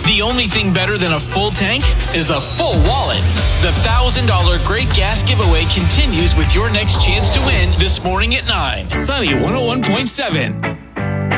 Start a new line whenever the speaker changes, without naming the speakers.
The only thing better than a full tank is a full wallet. The $1,000 Great Gas Giveaway continues with your next chance to win this morning at 9. Sunny 101.7.